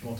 m'entends ?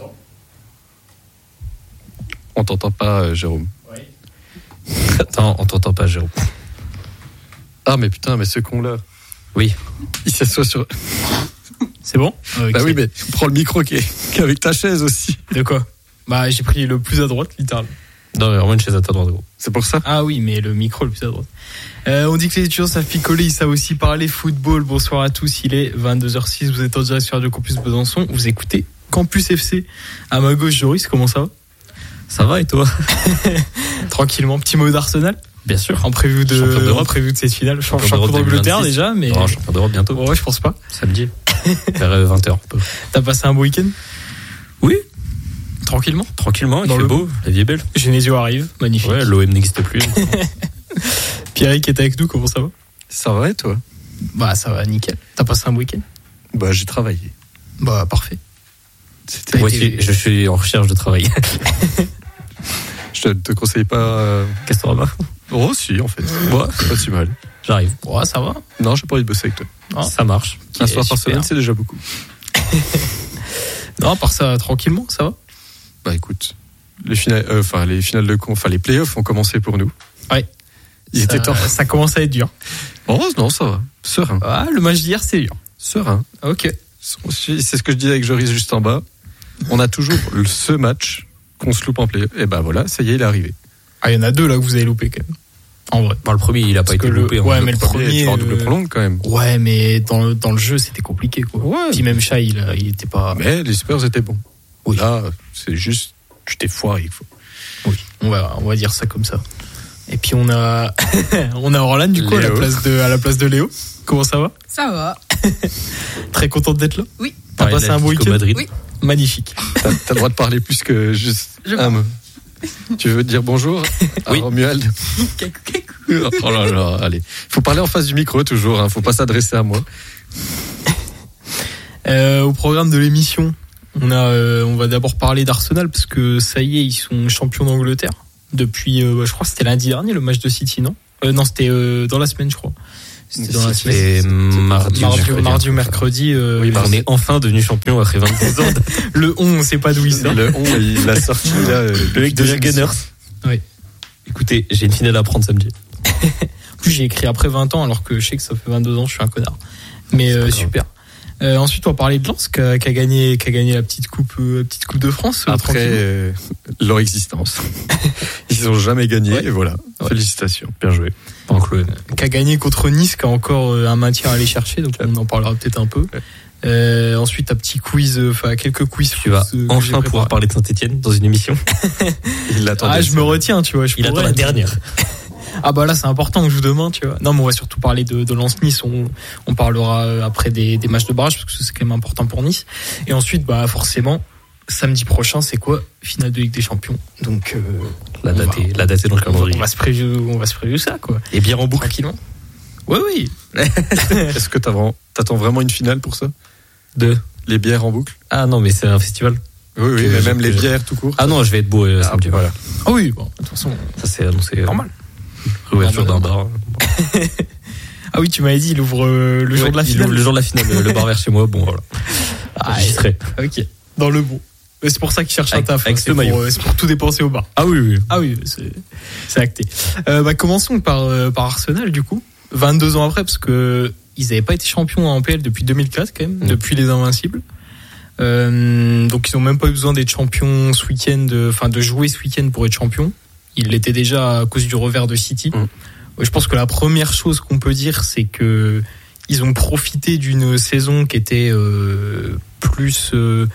On t'entend pas, Jérôme. Oui. Attends, on t'entend pas, Jérôme. Ah, mais putain, mais ce con-là. Oui. Il s'assoit sur. C'est bon ? Okay. Bah oui, mais prends le micro qui est avec ta chaise aussi. De quoi ? Bah, j'ai pris le plus à droite, littéralement. Non, vraiment une chaise à ta droite, gros. C'est pour ça ? Ah oui, mais le micro le plus à droite. On dit que les étudiants savent picoler, ils savent aussi parler football. Bonsoir à tous, il est 22h06, vous êtes en direct sur Radio Campus Besançon, vous écoutez Campus FC. À ma gauche, Joris, comment ça va ? Ça va et toi ? Tranquillement, petit mot d'Arsenal ? Bien sûr. En prévu de cette finale. Champion d'Angleterre déjà, mais. Non, champion d'Europe bientôt. Ouais, je pense pas. Samedi. Vers 20h. T'as passé un beau week-end ? Oui. Tranquillement, il fait beau, la vie est belle. Genesio arrive, magnifique. Ouais, l'OM n'existe plus. Pierre qui est avec nous, comment ça va ? Ça va et toi ? Bah ça va, nickel. T'as passé un beau week-end ? Bah j'ai travaillé. Bah parfait. Moi aussi, je suis en recherche de travail. Je te conseille pas. Castorama ? Oh si, en fait. Ouais, c'est pas si mal. J'arrive. Ouais, ça va. Non, j'ai pas envie de bosser avec toi. Ah. Ça marche. Un soir par semaine, c'est déjà beaucoup. Non, à part ça, tranquillement, ça va. Bah écoute, les finales les playoffs ont commencé pour nous. Ouais. Il était temps. Ça commence à être dur. Oh non, ça va. Serein. Ah, le match d'hier, c'est dur. Serein. Ok. C'est ce que je disais avec Joris juste en bas. On a toujours ce match qu'on se loupe en play. Et ben voilà, ça y est, il est arrivé. Ah, il y en a deux là que vous avez loupé quand même. En vrai. Bon, le premier, il a pas été loupé. Ouais, mais le premier. Tu en double prolongue quand même. Ouais, mais dans le jeu, c'était compliqué quoi. Ouais. Puis même Shai, il était pas. Mais les Spurs étaient bons. Oui. Là, c'est juste, tu t'es foiré. Oui. On va dire ça comme ça. Et puis on a Orlan du coup à la place de Léo. Comment ça va ? Ça va. Très contente d'être là. Oui. T'as passé un beau week-end ? Madrid. Oui. Magnifique. T'as le droit de parler plus que juste un mot. Tu veux dire bonjour ? Oui. Romuald. Oh là là, allez. Faut parler en face du micro toujours, hein. Faut pas s'adresser à moi. Au programme de l'émission, on va d'abord parler d'Arsenal parce que ça y est, ils sont champions d'Angleterre depuis, je crois que c'était lundi dernier le match de City, non ? Non, c'était dans la semaine, je crois. C'était dans la semaine. C'était mardi ou mercredi. Oui, on est enfin devenu champion après 22 ans. Le 11, on sait pas d'où il sort. Le 11, il a sorti là. Le mec de la Gunners. Oui. Écoutez, j'ai une finale à prendre samedi. En plus, j'ai écrit après 20 ans alors que je sais que ça fait 22 ans, je suis un connard. Mais super. Ensuite, on va parler de Lens qui a gagné la petite coupe de France. Après leur existence, ils ont jamais gagné. Ouais. Et voilà. Ouais. Félicitations. Bien joué. Qui a gagné contre Nice, qui a encore un maintien à aller chercher, donc on en parlera peut-être un peu. Ensuite, quelques quiz. Tu vas enfin pouvoir parler de Saint-Etienne dans une émission. Il l'attendait. Ah, je me retiens, tu vois. Il attend la dernière. Ah bah là, c'est important que je joue demain, tu vois. Non, mais on va surtout parler de Lens-Nice. On parlera après des matchs de barrage parce que c'est quand même important pour Nice. Et ensuite, bah forcément, samedi prochain, c'est quoi ? Finale de Ligue des Champions. Donc la date est dans le calendrier. On va se preview ça, quoi. Et bien en boucle. Tranquillement. Oui. Est-ce que t'attends vraiment une finale pour ça ? Les bières en boucle ? Ah non, mais c'est un festival. Oui, mais même les bières tout court. Ah non, je vais être beau samedi. Voilà. Ah oui, bon, de toute façon. Ça c'est annoncé. Normal. Réouverture d'un bar. Ah oui, tu m'avais dit, il ouvre le jour de la finale. Le jour de la finale, le bar vers chez moi. Bon, voilà. J'y serai. Ok. Dans le bon. C'est pour ça qu'il cherche un taf. Avec ce maillot. C'est pour tout dépenser au bar. Ah oui. Ah oui, c'est acté. Commençons par Arsenal, du coup. 22 ans après, parce que ils n'avaient pas été champions en PL depuis 2004, quand même, depuis les Invincibles. Donc, ils n'ont même pas eu besoin d'être champions ce week-end, de jouer ce week-end pour être champions. Ils l'étaient déjà à cause du revers de City. Je pense que la première chose qu'on peut dire, c'est que ils ont profité d'une saison qui était plus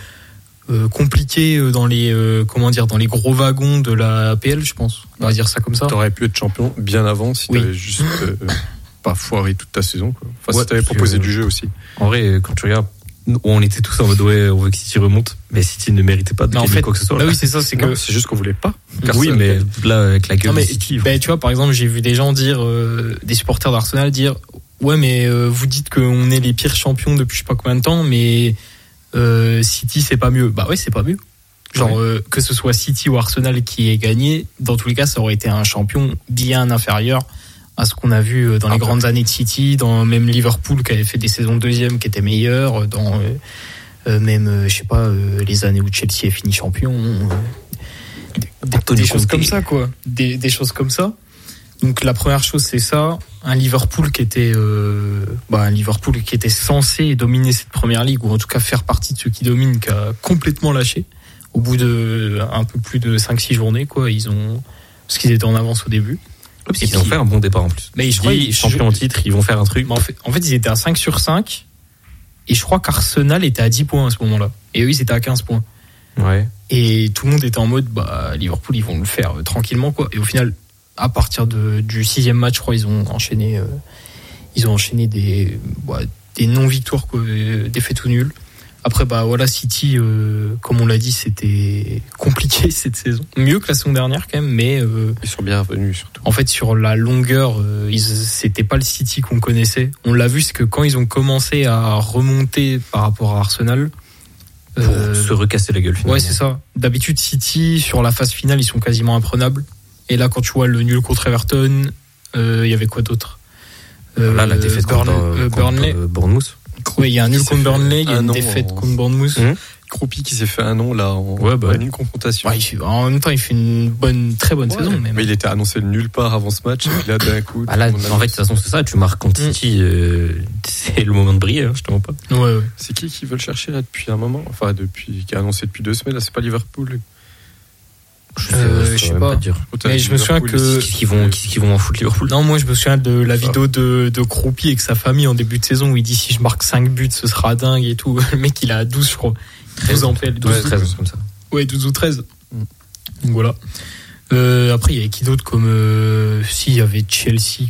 compliquée dans les gros wagons de la PL, je pense. On va dire ça comme ça. T'aurais pu être champion bien avant si t'avais juste pas foiré toute ta saison, quoi. Enfin, si t'avais proposé du jeu aussi. En vrai, quand tu regardes, on était tous en mode on veut que City remonte, mais City ne méritait pas de gagner quoi que ce soit. Là, oui, c'est ça, c'est que c'est juste qu'on voulait pas. Oui, mais là avec la gueule de City. Tu vois, par exemple, j'ai vu des gens dire, des supporters d'Arsenal dire, ouais, mais vous dites qu'on est les pires champions depuis je sais pas combien de temps, mais City c'est pas mieux. Bah ouais, c'est pas mieux. Genre que ce soit City ou Arsenal qui ait gagné, dans tous les cas, ça aurait été un champion bien inférieur à ce qu'on a vu dans les grandes années de City, dans même Liverpool qui avait fait des saisons deuxième qui étaient meilleures, dans même je sais pas les années où Chelsea est fini champion, des choses comme ça quoi, des choses comme ça. Donc la première chose c'est ça, un Liverpool qui était censé dominer cette première ligue, ou en tout cas faire partie de ceux qui dominent, qui a complètement lâché au bout de un peu plus de 5-6 journées quoi. Parce qu'ils étaient en avance au début. Parce qu'ils ont fait un bon départ en plus. Mais je crois champions en titre, ils vont faire un truc. En fait ils étaient à 5/5 et je crois qu'Arsenal était à 10 points à ce moment-là et eux ils étaient à 15 points. Ouais. Et tout le monde était en mode Liverpool ils vont le faire tranquillement quoi. Et au final à partir du 6e match, je crois, ils ont enchaîné des non-victoires, quoi, des défaites ou nuls. Après, City, comme on l'a dit, c'était compliqué cette saison. Mieux que la saison dernière, quand même, mais ils sont bien revenus, surtout. En fait, sur la longueur, c'était pas le City qu'on connaissait. On l'a vu, c'est que quand ils ont commencé à remonter par rapport à Arsenal, pour se recasser la gueule, finalement. Ouais, c'est ça. D'habitude, City, sur la phase finale, ils sont quasiment imprenables. Et là, quand tu vois le nul contre Everton, il y avait quoi d'autre là, la défaite contre Bournemouth. Oui, il y a un nul contre Burnley, il y a une défaite contre Bournemouth. Croupi qui s'est fait un nom là en une confrontation. Ouais, en même temps, il fait une très bonne saison. Même. Mais il était annoncé de nulle part avant ce match, et puis là, d'un coup. Là, en fait, de toute façon, c'est ça. Tu marques contre City, c'est le moment de briller, je te mens pas. Ouais. C'est qui veut le chercher là depuis un moment, enfin qui a annoncé depuis 2 semaines. Là, c'est pas Liverpool. Je sais pas. Mais je me souviens qu'est-ce qu'ils vont en foutre Liverpool. Non, moi je me souviens de la vidéo de Croupi avec sa famille en début de saison où il dit si je marque 5 buts ce sera dingue et tout. Le mec il a 12 je crois. 12 en PL, 13 comme ça. Ouais, 12 ou 13. Donc voilà. Après il y avait qui d'autre comme il y avait Chelsea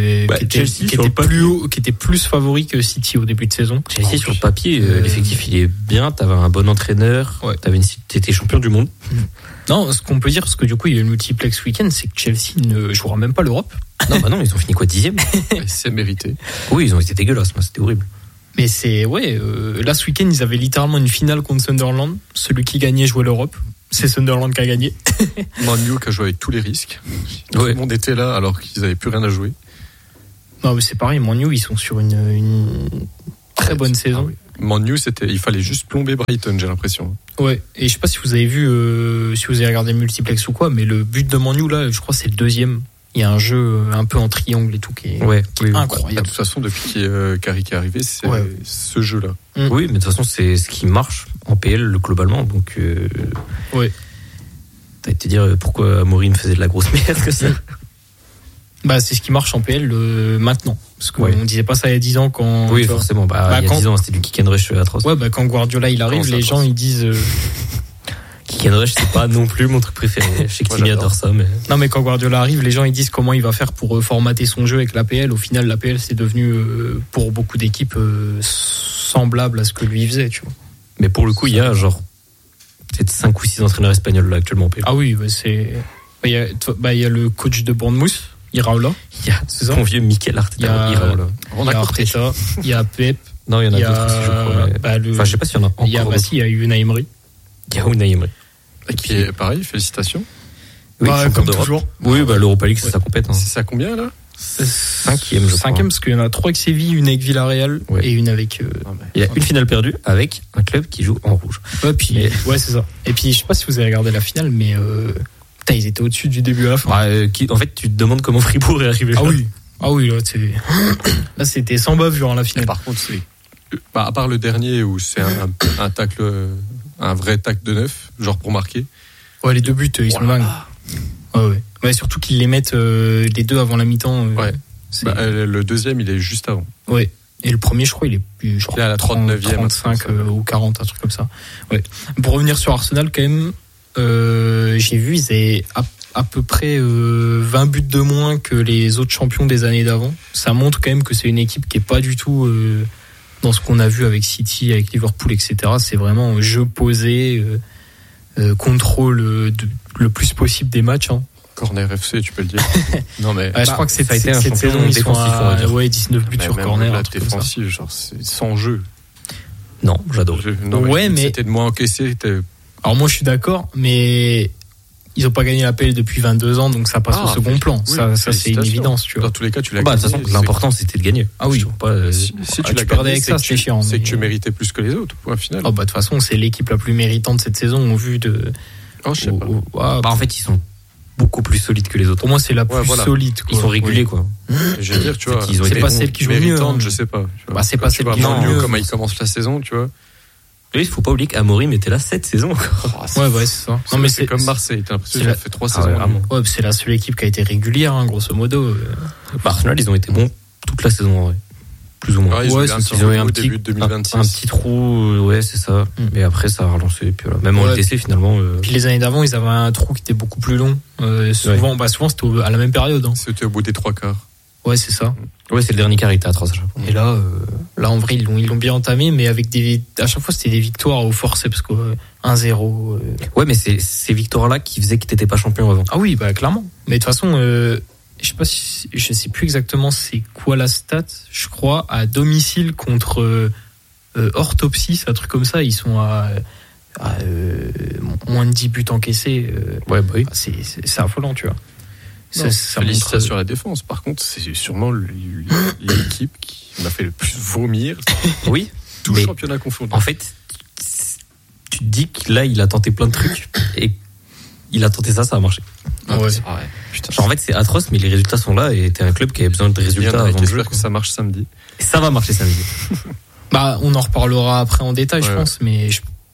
qui était plus favori que City au début de saison. Chelsea sur le papier l'effectif il est bien, t'avais un bon entraîneur, t'étais champion du monde. Non, ce qu'on peut dire, parce que du coup il y a eu le multiplex week-end, c'est que Chelsea ne jouera même pas l'Europe. Non, ils ont fini quoi 10e. C'est mérité. Oui, ils ont été dégueulasses, c'était horrible. Mais là ce week-end ils avaient littéralement une finale contre Sunderland. Celui qui gagnait jouait l'Europe. C'est Sunderland qui a gagné. Man U qui a joué avec tous les risques. Tout le monde était là alors qu'ils n'avaient plus rien à jouer. Non, mais c'est pareil, Man U ils sont sur une très bonne saison. Man U il fallait juste plomber Brighton, j'ai l'impression. Ouais, et je sais pas si vous avez vu, si vous avez regardé le multiplex ou quoi, mais le but de Man U là, je crois c'est le 2e. Il y a un jeu un peu en triangle et tout qui est incroyable. De toute façon, depuis qu'Carrick est arrivé, c'est ce jeu-là. Oui, mais de toute façon, c'est ce qui marche en PL globalement. Donc, t'as été dire pourquoi Amorim faisait de la grosse merde que ça. C'est ce qui marche en PL maintenant. Parce qu'on disait pas ça il y a 10 ans quand. Oui, forcément. Il y a 10 ans, c'était du kick and rush atroce. Ouais, quand Guardiola il arrive, les gens ils disent. Kick and rush, c'est pas non plus mon truc préféré. Je sais que Timmy adore ça, mais. Non, mais quand Guardiola arrive, les gens ils disent comment il va faire pour formater son jeu avec l'APL. Au final, l'APL c'est devenu pour beaucoup d'équipes semblable à ce que lui il faisait, tu vois. Mais pour le coup, il y a genre peut-être 5 ou 6 entraîneurs espagnols là actuellement en PL. Ah oui, c'est. Il y a le coach de Bournemouth, Iraola. Il y a son vieux Mikel Arteta. Il y a Arteta. Il y a Pep. Non, il y en a d'autres aussi, je crois. Enfin, je sais pas s'il y en a encore. Il y a Unai Emery. Il y a Unai Emery. Et qui est pareil, félicitations. Oui, comme toujours. Oui, l'Europa League, c'est sa compète. C'est ça combien là 5e, je crois. 5e, parce qu'il y en a 3 avec Séville, une avec Villarreal et une avec. Il y a une finale perdue avec un club qui joue en rouge. Ouais, c'est ça. Et puis, je sais pas si vous avez regardé la finale, mais ils étaient au-dessus du début à la fin. En fait, tu te demandes comment Fribourg est arrivé là. Ah oui, là, c'était sans bavure la finale. Et par contre, à part le dernier où c'est un tacle, un vrai tacle de 9, genre pour marquer. Ouais, les 2 buts, ils sont dingues. Ouais, surtout qu'ils les mettent les 2 avant la mi-temps. Le 2e, il est juste avant. Ouais. Et le premier, je crois, il est à la 39e, 35 ou 40, un truc comme ça. Ouais. Pour revenir sur Arsenal, quand même, j'ai vu, ils avaient à peu près 20 buts de moins que les autres champions des années d'avant. Ça montre quand même que c'est une équipe qui est pas du tout dans ce qu'on a vu avec City, avec Liverpool, etc. C'est vraiment jeu posé, contrôle le plus possible des matchs. Corner FC, tu peux le dire. Non mais je crois que cette saison ils sont à 19 buts sur corner. La défensive, genre c'est sans jeu. Non, j'adore. Mais c'était de moins encaissé. Alors moi je suis d'accord, mais ils ont pas gagné la PL depuis 22 ans, donc ça passe au second plan. Oui, ça c'est une évidence, tu vois. Dans tous les cas, tu l'as Bah, de gagné. toute façon, l'important, c'était de gagner. Ah oui. Si tu l'as perdais gagné, avec ça, c'était chiant. C'est que tu méritais plus que les autres, point final. Oh, bah, de toute façon, c'est l'équipe la plus méritante cette saison au vu de. Oh, je sais pas. Bah, en fait, ils sont beaucoup plus solides que les autres. Pour moi, c'est la plus solide, quoi. Ils sont réguliers, quoi. Je veux dire, tu vois, ils ont c'est pas celle qui joue mieux. Je sais pas. Bah, c'est pas celle qui joue mieux. Comment ils commencent la saison, tu vois. Oui, il faut pas oublier qu'Amorim était là 7 saisons encore. Ouais, c'est ça. Non, mais c'est comme Marseille. T'as l'impression qu'il a fait 3 saisons. Ouais, c'est la seule équipe qui a été régulière, hein, grosso modo. Arsenal, ils ont été bons toute la saison, en vrai. Plus ou moins. Ils ont eu un petit trou, ouais, c'est ça. Mais après, ça a relancé. Puis voilà. Même en LDC, finalement. Puis les années d'avant, ils avaient un trou qui était beaucoup plus long. Souvent, c'était à la même période. Hein. C'était au bout des 3 quarts. Ouais, c'est ça. Ouais, c'est le dernier quart, il était atroce à chaque fois. Et là, en vrai, ils l'ont bien entamé, mais avec à chaque fois, c'était des victoires au forceps, quoi. 1-0. Ouais, mais c'est ces victoires-là qui faisaient que t'étais pas champion avant. Ah oui, bah, clairement. Mais de toute façon, je sais plus exactement c'est quoi la stat. Je crois, à domicile contre Orthopsie, c'est un truc comme ça, ils sont à moins de 10 buts encaissés. Ouais, bah oui. C'est affolant, tu vois. Félicitations sur la défense. Par contre, c'est sûrement l'équipe qui m'a fait le plus vomir. Oui. Tout championnat confondu. En fait, tu te dis que là, il a tenté plein de trucs et il a tenté ça a marché. Ouais. Putain. Genre, en fait, c'est atroce, mais les résultats sont là et t'es un club qui avait besoin de résultats avant le jeu. J'espère que ça marche samedi. Et ça va marcher samedi. Bah, on en reparlera après en détail, je pense, mais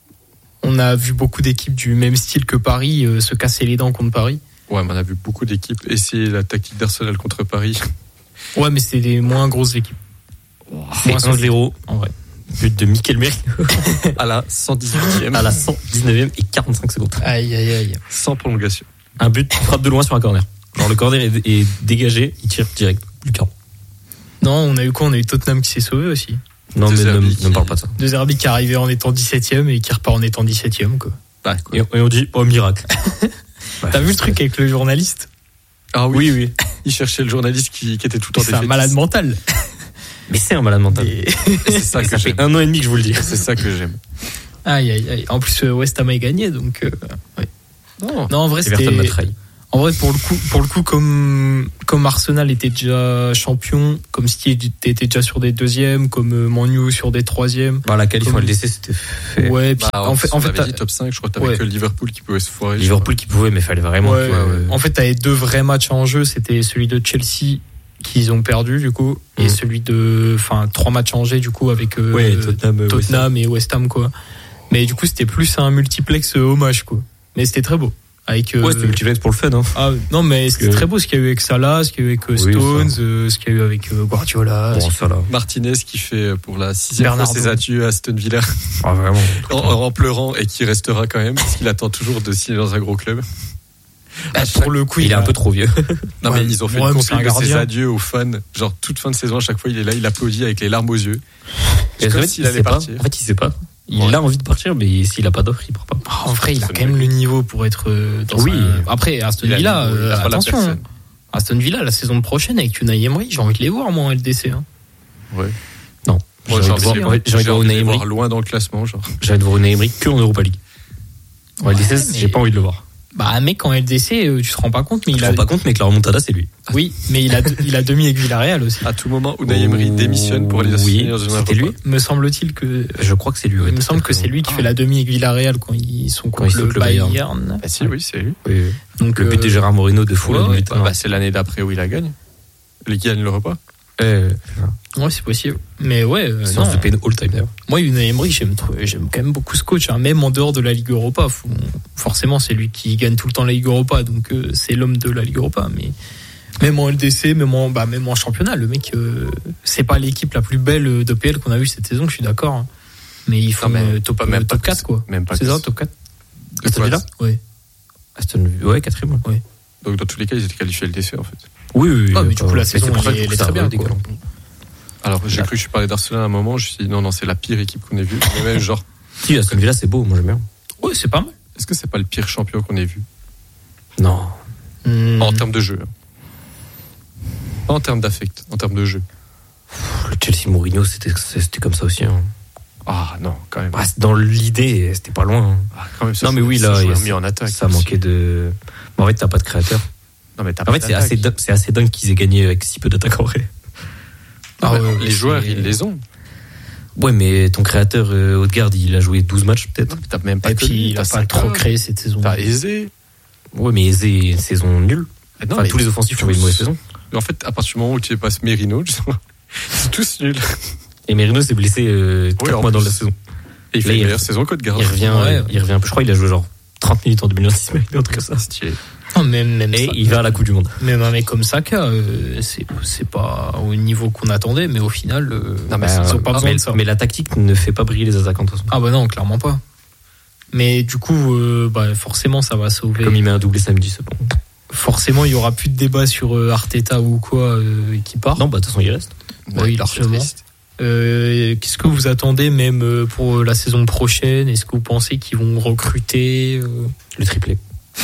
on a vu beaucoup d'équipes du même style que Paris se casser les dents contre Paris. Ouais, mais on a vu beaucoup d'équipes essayer la tactique d'Arsenal contre Paris. Ouais, mais c'est des moins grosses équipes. C'est 1-0 en vrai. But de Mikel Merino à la 118e. À la 119e et 45 secondes. Aïe. Sans prolongation. Un but frappe de loin sur un corner. Genre le corner est dégagé, il tire direct. Lucas. Non, on a eu quoi ? On a eu Tottenham qui s'est sauvé aussi. Non, mais ne parle pas de ça. De Zerbi qui est arrivé en étant 17ème et qui repart en étant 17ème, quoi. Bah, et on dit, oh, miracle. T'as vu le truc avec le journaliste ? Ah oui. Il cherchait le journaliste qui était tout en défaite. C'est un malade mental. Mais c'est un malade mental. Et c'est ça que ça fait 1 an et demi que je vous le dis. C'est ça que j'aime. Aïe. En plus, West Ham a gagné, donc. Ouais. Non, en vrai, c'était. En vrai, pour le coup, comme Arsenal était déjà champion, comme City était déjà sur des deuxièmes, comme Man U sur des troisièmes. Bah, la qualif en LDC, c'était fait. Ouais, puis en fait, t'as dit top 5, je crois que t'avais que Liverpool qui pouvait se foirer. Liverpool qui pouvait, mais fallait vraiment. Ouais. En fait, t'avais 2 vrais matchs en jeu, c'était celui de Chelsea qu'ils ont perdu, du coup, et celui de, 3 matchs en jeu, du coup, avec, Tottenham et West Ham, quoi. Mais du coup, c'était plus un multiplex hommage, quoi. Mais c'était très beau. Avec, c'était multiplex pour le fun, hein. Ah, non, mais c'était très beau ce qu'il y a eu avec Salah, ce qu'il y a eu avec Stones, ce qu'il y a eu avec Guardiola. Martinez qui fait pour la 6e fois ses adieux à Aston Villa. Ah, vraiment. en pleurant et qui restera quand même, parce qu'il attend toujours de signer dans un gros club. Pour le coup, il est un peu trop vieux. Non, mais ils ont fait une compil de ses adieux aux fans. Genre, toute fin de saison, à chaque fois, il est là, il applaudit avec les larmes aux yeux. Et en fait, il allait partir. En fait, il sait pas. Il a envie de partir, mais s'il a pas d'offre, il part pas. En vrai, il a quand même le niveau pour être dans Après, Aston Villa, attention. Aston Villa, la saison prochaine avec Unai Emery, j'ai envie de les voir, moi, en LDC. Hein. Ouais. Non. J'ai envie de voir Unai Emery loin dans le classement, genre. J'ai envie de voir Unai Emery que en Europa League. En LDC, j'ai pas envie de le voir. Bah, mec, en LDC, tu te rends pas compte, mais tu te rends pas compte, mais que la remontada, c'est lui. Oui, mais il a demi avec Villarreal aussi. À tout moment, Unai Emery démissionne pour aller signer dans une c'était lui. Me semble-t-il que. Je crois que c'est lui. Il me semble que c'est lui qui fait la demi avec Villarreal quand ils sont contre le Bayern. Ah si, oui, c'est lui. Oui. Donc, le but de Gérard Moreno de fou. C'est l'année d'après où il la gagne. Il gagne le repas. Ouais, c'est possible. Mais ouais, non. C'est all time d'ailleurs. Moi, Unai Emery, j'aime quand même beaucoup ce coach, hein. Même en dehors de la Ligue Europa. Forcément, c'est lui qui gagne tout le temps la Ligue Europa, donc c'est l'homme de la Ligue Europa. Mais même en LDC, même en championnat, le mec, c'est pas l'équipe la plus belle de PL qu'on a vue cette saison, je suis d'accord. Hein. Mais il faut top 4, quoi. Même pas. C'est ça, top 4. Aston Villa ? Ouais. Ouais, 4e. Ouais. Donc dans tous les cas, ils étaient qualifiés LDC en fait. Oui. Ah, mais du coup, la saison, elle est très bien. Alors, j'ai cru que je parlais d'Arsenal à un moment, je me suis dit non, c'est la pire équipe qu'on ait vue. Mais même genre. Si, Aston Villa, c'est beau, moi j'aime bien. Ouais, c'est pas mal. Est-ce que c'est pas le pire champion qu'on ait vu ? Non. En termes de jeu. Pas en termes d'affect, en termes de jeu. Le Chelsea Mourinho, c'était comme ça aussi. Hein. Ah non, quand même. Bah, dans l'idée, c'était pas loin. Ah, quand même, ça, non mais oui, là, mis en attaque. Ça manquait de. En fait, t'as pas de créateur. Non mais en fait, c'est assez dingue qu'ils aient gagné avec si peu d'attaques en vrai. Les joueurs, ils les ont. Ouais, mais ton créateur Odegaard, il a joué 12 matchs peut-être. T'as même pas. Et puis il a pas trop créé cette saison. T'as Eze. Ouais, mais Eze, une saison nulle. Non, tous les offensifs ont eu une mauvaise saison. En fait, à partir du moment où tu passes Merino, c'est tous nuls. Et Merino s'est blessé 4 mois dans la saison. Et il fait une meilleure saison qu'Odegaard. Il revient, je crois qu'il a joué genre 30 minutes en 2026, mais un truc comme ça. Stylé. Non, même et ça, il va à la Coupe du Monde. Même un mec comme Saka, c'est pas au niveau qu'on attendait, mais au final, non, mais ils ont pas besoin de ça. Mais la tactique ne fait pas briller les attaquants de toute façon. Ah bah non, clairement pas. Mais du coup, forcément, ça va sauver. Comme il met un doublé samedi, c'est bon. Forcément, il y aura plus de débat sur Arteta ou quoi qui part. Non, bah de toute façon, il reste. Oui, largement. Qu'est-ce que vous attendez même pour la saison prochaine? Est-ce que vous pensez qu'ils vont recruter le triplé?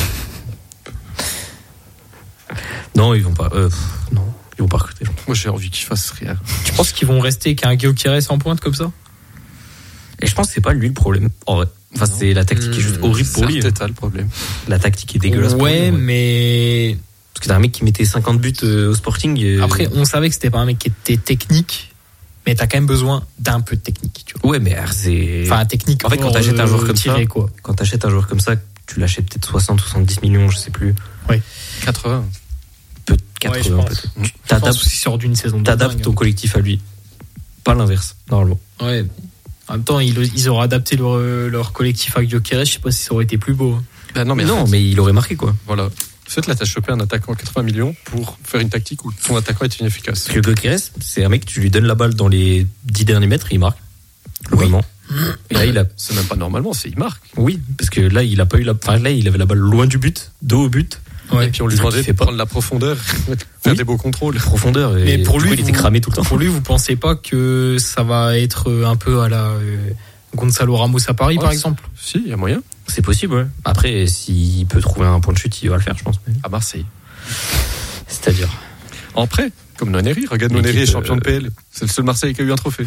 Non, ils vont pas. Non, ils vont pas recruter. Moi, j'ai envie qu'ils fassent rien. Tu penses qu'ils vont rester qu'un Gyökeres en pointe comme ça? Et je pense que c'est pas lui le problème. En vrai. Enfin, c'est la tactique qui est juste horrible pour lui. C'est peut-être le problème. La tactique est dégueulasse pour lui. Ouais, mais parce que t'as un mec qui mettait 50 buts au Sporting. Après, on savait que c'était pas un mec qui était technique, mais t'as quand même besoin d'un peu de technique. Tu vois. Ouais, mais c'est. Enfin, technique. En fait, quand t'achètes un joueur comme ça, quoi. Quand t'achètes un joueur comme ça, tu l'achètes peut-être 60, 70 millions, je sais plus. Ouais. 80. Peut-être 80 ouais, peut-être. T'adaptes s'il sort d'une saison. T'adaptes ton collectif à lui. Pas l'inverse, normalement. Ouais. En même temps, ils auraient adapté leur collectif à Gyökeres. Je sais pas si ça aurait été plus beau. Ben non, mais il aurait marqué quoi. Voilà. En fait, là, t'as chopé un attaquant à 80 millions pour faire une tactique où ton attaquant est inefficace. Parce que Gyökeres, c'est un mec, tu lui donnes la balle dans les 10 derniers mètres, il marque. Globalement. Oui. Et là, c'est même pas normalement, c'est il marque. Oui, parce que là, il a pas eu là, il avait la balle loin du but, dos au but. Ouais. Et puis on lui demandait de prendre la profondeur, faire des beaux contrôles. Profondeur. Et mais pour lui, il était cramé tout le temps. Pour lui, vous pensez pas que ça va être un peu à la Gonzalo Ramos à Paris, par exemple? Si, il y a moyen. C'est possible, ouais. Après, s'il peut trouver un point de chute, il va le faire, je pense. À Marseille. C'est-à-dire en prêt, comme Noneri. Regarde, Noneri est champion de PL. C'est le seul Marseille qui a eu un trophée.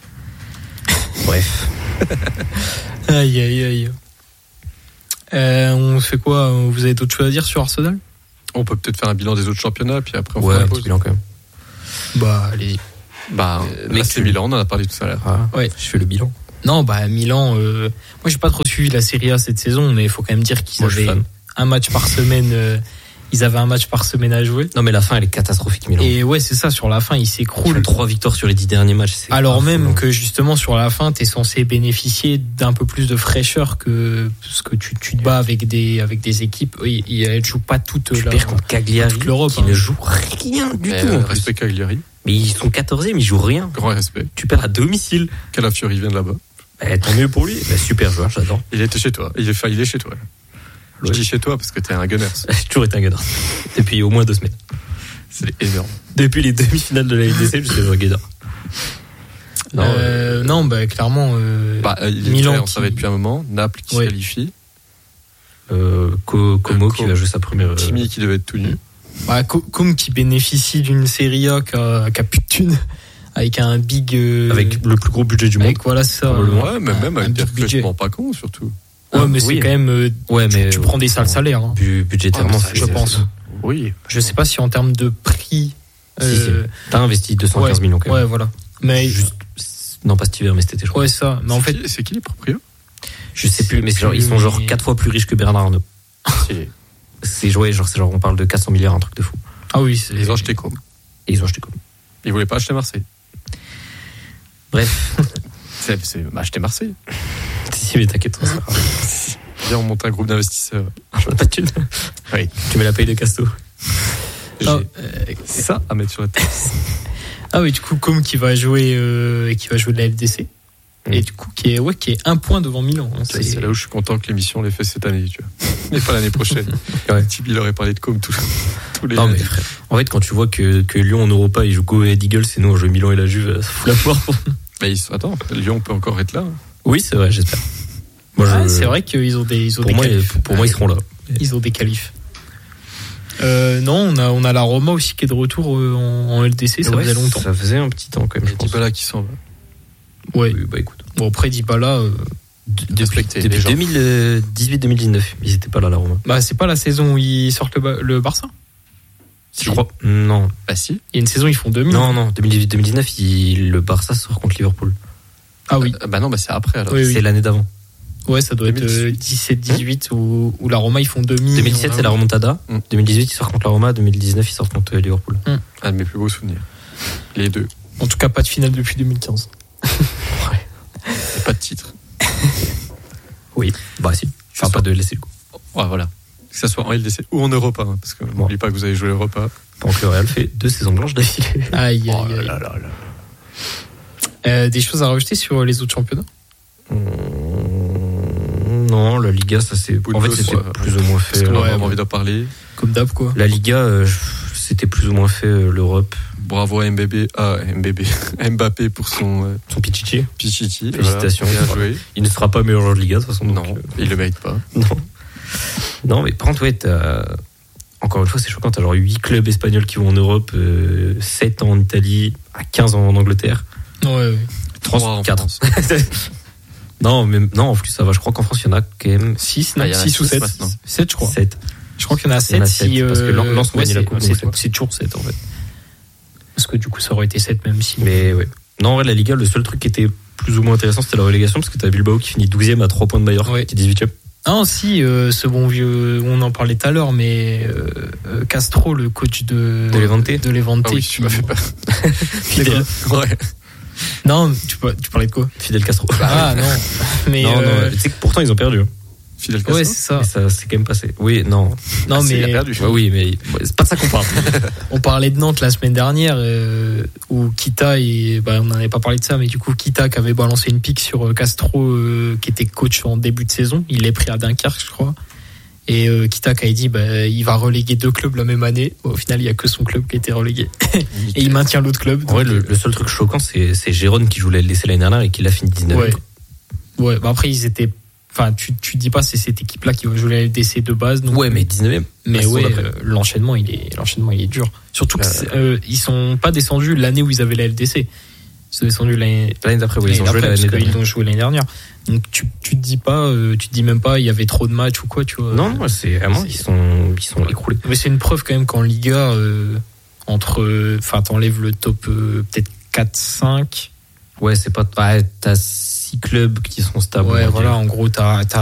Bref. Aïe, aïe, aïe. On fait quoi? Vous avez d'autres choses à dire sur Arsenal? On peut peut-être faire un bilan des autres championnats, puis après on fera un petit bilan quand même. Bah, allez-y. Là, c'est Milan, on en a parlé tout à l'heure. Ah, ouais, je fais le bilan. Non, Milan, moi j'ai pas trop suivi la Serie A cette saison, mais il faut quand même dire qu'ils avaient un match par semaine. Ils avaient un match par semaine à jouer. Non, mais la fin, elle est catastrophique, Milan. Et ouais, c'est ça, sur la fin, ils s'écroulent. 3 victoires sur les 10 derniers matchs. Alors même que justement, sur la fin, t'es censé bénéficier d'un peu plus de fraîcheur que ce que tu te bats avec des équipes. Elles jouent pas toutes. Tu perds contre Cagliari, qui ne joue rien du tout. Respect Cagliari. Mais ils sont 14e, ils jouent rien. Grand respect. Tu perds à domicile. Calafiori vient de là-bas. Tant mieux pour lui. Super joueur, j'adore. Il était chez toi. Il est chez toi. Je dis chez toi parce que t'es un gunner. J'ai toujours été un gunner. Depuis au moins 2 semaines. C'est énorme. Depuis les demi-finales de la LDC, je suis un gunner. Non, clairement. Milan, on savait depuis un moment. Naples qui se qualifie. Como qui va jouer sa première. Kimi qui devait être tout nu. Comme qui bénéficie d'une Serie A qui a plus de thunes. Avec un big. Avec le plus gros budget du monde. Voilà, ça. Ouais, mais même avec des recrutements pas cons, surtout. Ouais, mais c'est quand même. Tu prends des sales salaires. Hein. Budgétairement, je pense. Oui. Je sais pas si en termes de prix. Si. T'as investi 215 millions quand même. Ouais, voilà. Mais. Non, pas cet hiver, mais cet été, je crois. Ouais, ça. Mais en fait. C'est qui les proprios? Je sais plus, mais ils sont genre 4 fois plus riches que Bernard Arnault. C'est genre, on parle de 400 milliards, un truc de fou. Ah oui, ils ont acheté comme. Et ils ont acheté comme. Ils voulaient pas acheter Marseille. Bref. C'est acheter Marseille. Si, mais t'inquiète. Viens, on monte un groupe d'investisseurs. J'en ai pas de thunes. Oui. Tu mets la paye de Casto. C'est ça à mettre sur la tête. Ah oui, du coup, comme qui va jouer de la LDC. Et du coup, qui est un point devant Milan. Hein, c'est là où je suis content que l'émission l'ait fait cette année, tu vois. Mais pas l'année prochaine. Tibi, il aurait parlé de Com tous les. Non, mais frère. En fait, quand tu vois que Lyon en Europa, ils jouent Go et Eagles, et nous on joue Milan et la Juve, ça fout la poire. Mais attends, Lyon peut encore être là. Hein. Oui, c'est vrai, j'espère. C'est vrai qu'ils ont des qualifs. Pour moi, ils seront là. Ils ont des qualifs. Non, on a la Roma aussi qui est de retour en LDC, ça faisait longtemps. Ça faisait un petit temps quand même. Il y a Dybala qui s'en va. Ouais. Oui, bah écoute. Bon, après, Dybala, Depuis 2018-2019, ils étaient pas là, la Roma. bah, c'est pas la saison où ils sortent le Barça. Je crois. Non. Bah si. Il y a une saison, ils font 2000. Non, 2018-2019, le Barça sort contre Liverpool. Ah oui. Bah non, bah c'est après alors. Oui, oui. C'est l'année d'avant. Ouais, ça doit être 17-18 où la Roma, ils font 2000. 2017, c'est la remontada. 2018, ils sortent contre la Roma. 2019, ils sortent contre Liverpool. Un de mes plus beaux souvenirs. Les deux. En tout cas, pas de finale depuis 2015. Et pas de titre. Oui. Bah si. Enfin, pas de laisser le coup. Ouais, voilà. Que ça soit en LDC ou en Europa, hein, parce que n'oublie pas que vous avez joué l'Europa. Donc le Real fait 2 saisons blanches d'affilée. Aïe, aïe, aïe. Des choses à rajouter sur les autres championnats? Non, la Liga, ça c'est. En fait, c'était plus ou moins fait. Parce qu'on a vraiment envie d'en parler. Comme d'hab, quoi. La Liga, c'était plus ou moins fait l'Europe. Bravo à Mbappé pour son Pichichi. Félicitations. Bien joué. Il ne sera pas meilleur joueur de Liga, de toute façon. Non, il le mérite pas. Non, mais par contre, ouais, encore une fois, c'est choquant. T'as genre 8 clubs espagnols qui vont en Europe, 7 en Italie, 15 en Angleterre. Ouais. 3 en 4. France. Non, en plus, ça va. Je crois qu'en France, il y en a quand même 6 ou 7. 7, je crois. 7. Je crois qu'il y en a 7 si. Parce que Lens gagne la coupe. C'est toujours 7 en fait. Parce que du coup, ça aurait été 7 même si. Mais ouais. Non, en vrai, la Liga, le seul truc qui était plus ou moins intéressant, c'était la relégation, parce que t'as Bilbao qui finit 12e à 3 points de Mallorca, qui est 18e. Ah, si, ce bon vieux, on en parlait tout à l'heure, mais Castro, le coach de Levante. Ah oui, tu m'as fait peur. Fidel. Ouais. Non, tu parlais de quoi? Fidel Castro. Ah non. Mais non, tu sais que pourtant ils ont perdu. Fidel Castro. Ouais, c'est ça. Mais ça s'est quand même passé. Oui, non. Non, mais il a perdu. Ouais, oui, mais c'est pas de ça qu'on parle. On parlait de Nantes la semaine dernière où Kita on n'en avait pas parlé de ça, mais du coup Kita qui avait balancé une pique sur Castro qui était coach en début de saison. Il l'est pris à Dunkerque, je crois. Et Kita qui avait dit il va reléguer 2 clubs la même année. Au final, il y a que son club qui a été relégué. Et il maintient l'autre club. En vrai, le seul truc choquant, c'est Gérone qui voulait le laisser l'année dernière et qui l'a fini 19e. Ouais, bah après ils étaient. Enfin, tu dis pas c'est cette équipe-là qui jouait la LDC de base. Donc, ouais, mais 19e. Mais ouais, l'enchaînement il est dur. Surtout que ils sont pas descendus l'année où ils avaient la LDC. Ils sont descendus l'année d'après. Oui, ils ont joué l'année dernière. Ils ont joué l'année dernière. Donc tu te dis pas, tu te dis même pas il y avait trop de matchs ou quoi, tu vois. Non, c'est vraiment ils sont écroulés. Mais c'est une preuve quand même qu'en Liga t'enlèves le top peut-être 4-5. Ouais, c'est pas t'as 6 clubs qui sont stables. Ouais, voilà, en gros t'as